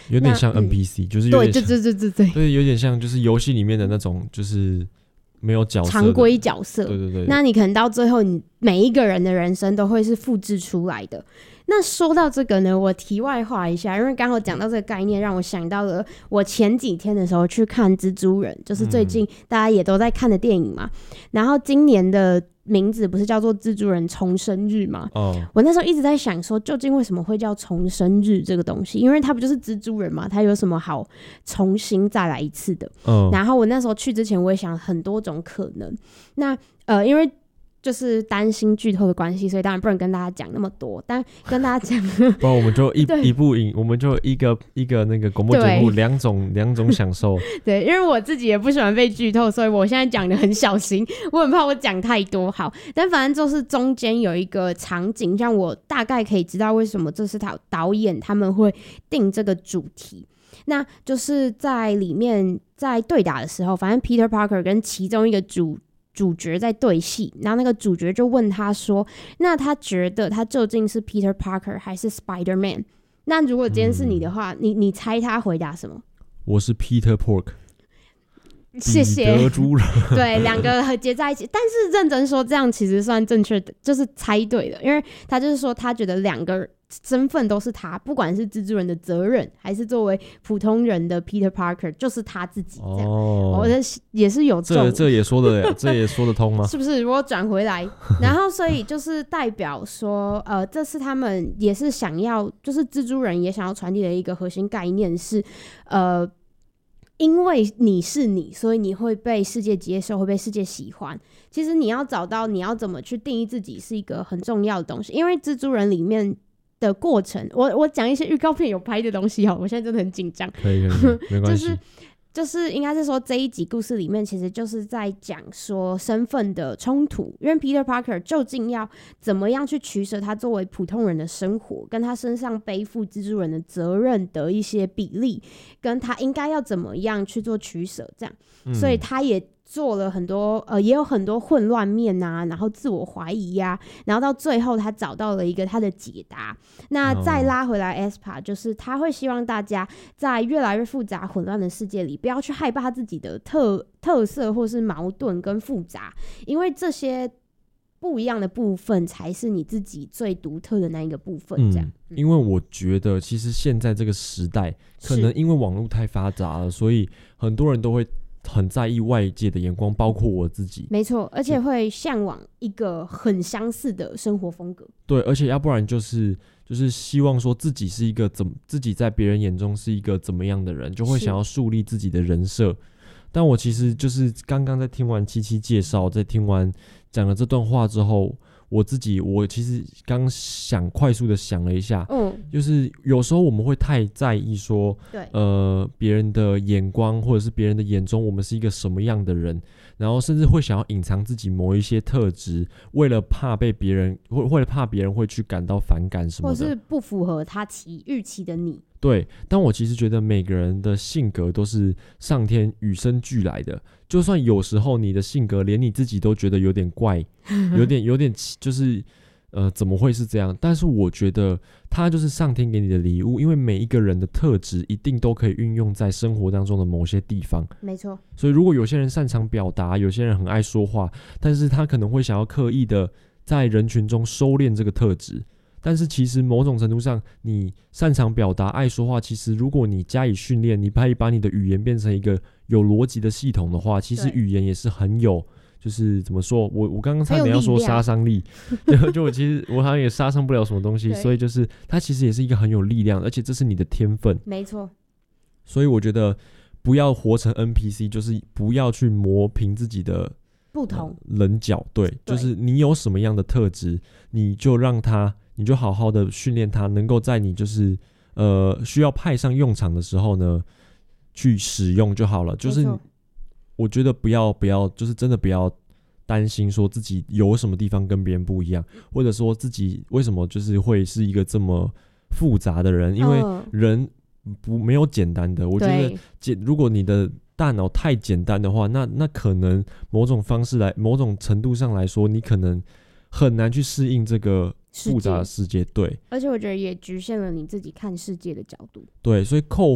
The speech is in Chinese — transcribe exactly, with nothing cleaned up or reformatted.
有点像 N P C，、嗯、就是有点像对对对对对对，有点像就是游戏里面的那种就是没有角色常规角色。 对对对， 那你可能到最后，你每一个人的人生都会是复制出来的。那说到这个呢，我题外话一下，因为刚好讲到这个概念，让我想到了我前几天的时候去看蜘蛛人，就是最近大家也都在看的电影嘛。嗯、然后今年的名字不是叫做蜘蛛人重生日吗？哦，我那时候一直在想说，究竟为什么会叫重生日这个东西？因为它不就是蜘蛛人嘛，它有什么好重新再来一次的？哦，然后我那时候去之前，我也想很多种可能。那呃，因为就是担心剧透的关系，所以当然不能跟大家讲那么多，但跟大家讲不然我们就 一, 一部影我们就一个一个那个广播节目两种两种享受。对， 因为我自己也不喜欢被剧透，所以我现在讲的很小心，我很怕我讲太多。好，但反正就是中间有一个场景让我大概可以知道为什么这是导演他们会定这个主题。那就是在里面在对打的时候，反正 Peter Parker 跟其中一个主主角在对戏，然后那个主角就问他说，那他觉得他究竟是 Peter Parker 还是 Spider-Man？ 那如果今天是你的话，嗯、你你猜他回答什么？ 我是 Peter Pork。 谢谢。 彼得猪人对，两个结在一起，但是认真说，这样其实算正确的，就是猜对了，因为他就是说，他觉得两个身份都是他，不管是蜘蛛人的责任，还是作为普通人的 Peter Parker， 就是他自己这样。哦，我觉得也是有中， 这这也说得这也说得通吗？ 是不是？如果转回来，然后所以就是代表说，呃，这是他们也是想要，就是蜘蛛人也想要传递的一个核心概念是，呃。因为你是你，所以你会被世界接受，会被世界喜欢。其实你要找到你要怎么去定义自己是一个很重要的东西。因为蜘蛛人里面的过程，我我讲一些预告片有拍的东西好，我现在真的很紧张。 可以可以，没关系。 就是就是应该是说这一集故事里面其实就是在讲说身份的冲突，因为 Peter Parker 究竟要怎么样去取舍他作为普通人的生活跟他身上背负蜘蛛人的责任的一些比例，跟他应该要怎么样去做取舍这样、嗯、所以他也做了很多呃，也有很多混乱面啊，然后自我怀疑啊，然后到最后他找到了一个他的解答。那再拉回来 Espa， 就是他会希望大家在越来越复杂混乱的世界里，不要去害怕自己的特特色或是矛盾跟复杂，因为这些不一样的部分才是你自己最独特的那一个部分这样、 嗯、因为我觉得其实现在这个时代可能因为网络太发达了，所以很多人都会很在意外界的眼光，包括我自己。 没错，而且会向往一个很相似的生活风格。 对，而且要不然就是就是希望说自己是一个怎自己在别人眼中是一个怎么样的人，就会想要树立自己的人设。但我其实就是刚刚在听完七七介绍，在听完讲了这段话之后，我自己我其实刚想快速的想了一下，嗯，就是有时候我们会太在意说，对，呃，别人的眼光或者是别人的眼中我们是一个什么样的人，然后甚至会想要隐藏自己某一些特质，为了怕被别人，为了怕别人会去感到反感什么的， 或是不符合他期预期的你。 对，但我其实觉得每个人的性格都是上天与生俱来的，就算有时候你的性格连你自己都觉得有点怪，有点有点就是呃怎么会是这样？但是我觉得它就是上天给你的礼物，因为每一个人的特质一定都可以运用在生活当中的某些地方。 没错。所以如果有些人擅长表达，有些人很爱说话，但是他可能会想要刻意的在人群中收敛这个特质。但是其实某种程度上，你擅长表达、爱说话，其实如果你加以训练，你可以把你的语言变成一个有逻辑的系统的话，其实语言也是很有，就是怎么说，我我刚刚差点要说杀伤力，就就我其实我好像也杀伤不了什么东西，所以就是它其实也是一个很有力量的，而且这是你的天分， 没错。 所以我觉得不要活成 N P C， 就是不要去磨平自己的不同棱角，对，就是你有什么样的特质，你就让它。你就好好的训练它，能够在你就是呃需要派上用场的时候呢，去使用就好了。就是我觉得不要不要，就是真的不要担心说自己有什么地方跟别人不一样，或者说自己为什么就是会是一个这么复杂的人，因为人不没有简单的。我觉得简如果你的大脑太简单的话，那那可能某种方式来，某种程度上来说，你可能很难去适应这个复杂的世界，对， 而且我觉得也局限了你自己看世界的角度， 对，所以扣